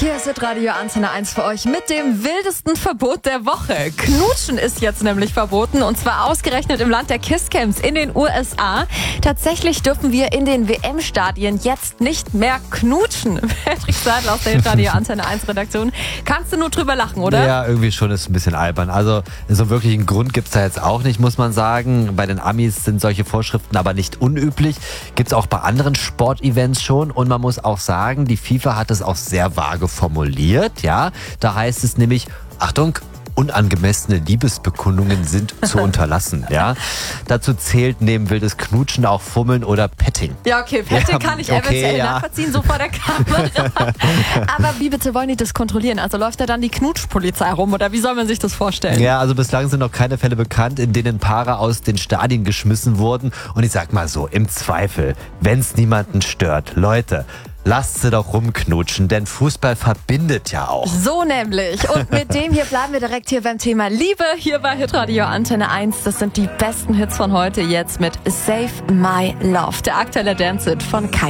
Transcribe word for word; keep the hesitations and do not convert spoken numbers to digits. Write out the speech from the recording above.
Hier ist Radio Antenne eins für euch mit dem wildesten Verbot der Woche. Knutschen ist jetzt nämlich verboten und zwar ausgerechnet im Land der Kisscams in den U S A. Tatsächlich dürfen wir in den W M-Stadien jetzt nicht mehr knutschen. Patrick Seidel aus der Radio Antenne eins Redaktion. Kannst du nur drüber lachen, oder? Ja, irgendwie schon, ist ein bisschen albern. Also so wirklich einen Grund gibt's da jetzt auch nicht, muss man sagen. Bei den Amis sind solche Vorschriften aber nicht unüblich. Gibt's auch bei anderen Sportevents schon und man muss auch sagen, die FIFA hat es auch sehr vage formuliert, ja. Da heißt es nämlich, Achtung, unangemessene Liebesbekundungen sind zu unterlassen, ja. Dazu zählt neben wildes Knutschen auch Fummeln oder Petting. Ja, okay, Petting Ja, kann ich okay, eventuell ja. nachvollziehen, so vor der Kamera. Aber wie bitte wollen die das kontrollieren? Also läuft da dann die Knutschpolizei rum oder wie soll man sich das vorstellen? Ja, also bislang sind noch keine Fälle bekannt, in denen Paare aus den Stadien geschmissen wurden. Und ich sag mal so, im Zweifel, wenn es niemanden stört, Leute, lasst sie doch rumknutschen, denn Fußball verbindet ja auch. So nämlich. Und mit dem hier bleiben wir direkt hier beim Thema Liebe. Hier bei Hitradio Antenne eins. Das sind die besten Hits von heute jetzt mit Save My Love. Der aktuelle Dance-Hit von Kai.